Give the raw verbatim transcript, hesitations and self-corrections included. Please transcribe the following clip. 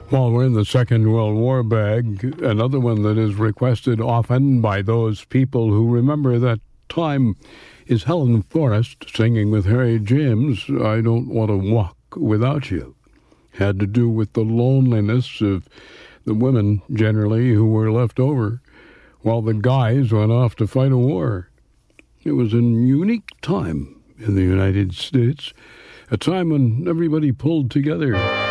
While we're in the Second World War bag, another one that is requested often by those people who remember that time is Helen Forrest singing with Harry James, I Don't Want to Walk Without You. Had to do with the loneliness of the women, generally, who were left over, while the guys went off to fight a war. It was a unique time in the United States, a time when everybody pulled together.